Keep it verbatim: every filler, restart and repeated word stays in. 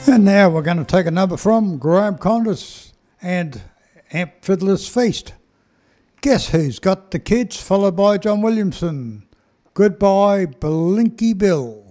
And now we're going to take a number from Graham Condis and Amp Fiddler's Feast. Guess Who's Got the Kids, followed by John Williamson. Goodbye, Blinky Bill.